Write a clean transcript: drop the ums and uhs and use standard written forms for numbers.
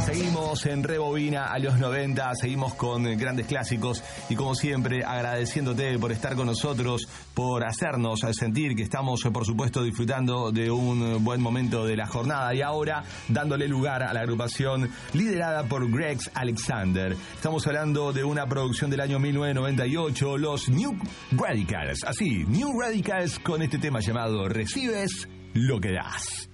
Seguimos en Rebobina a los 90, seguimos con grandes clásicos y como siempre agradeciéndote por estar con nosotros, por hacernos sentir que estamos por supuesto disfrutando de un buen momento de la jornada y ahora dándole lugar a la agrupación liderada por Greg Alexander. Estamos hablando de una producción del año 1998, los New Radicals, así, New Radicals con este tema llamado Recibes lo que das.